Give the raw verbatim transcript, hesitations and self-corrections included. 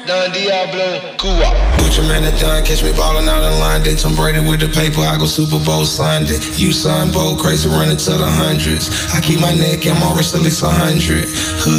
Don Diablo, Cuba. Gucci man and Don, catch me ballin' out in line. They Tom Brady with the paper, I go Super Bowl Sunday. You son, bold, crazy, running to the hundreds. I keep my neck and my wrist at least a hundred. Hood